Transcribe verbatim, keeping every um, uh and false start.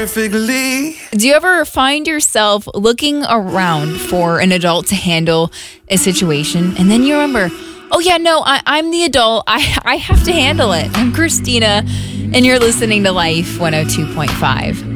perfectly. Do you ever find yourself looking around for an adult to handle a situation, and then you remember, oh yeah, no, I, I'm the adult. I, I have to handle it. I'm Christina, and you're listening to Life one oh two point five.